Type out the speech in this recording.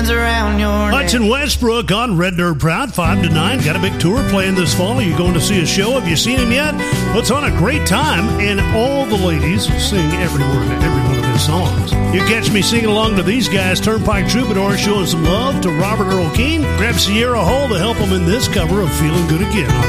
hands around your neck. Hudson Westbrook on Red Dirt Proud, 5 to 9. Got a big tour playing this fall. Are you going to see a show? Have you seen him yet? Puts on a great time, and all the ladies sing every word of every one of his songs. You catch me singing along to these guys. Turnpike Troubadour showing some love to Robert Earl Keen. Grab Sierra Hull to help him in this cover of Feeling Good Again on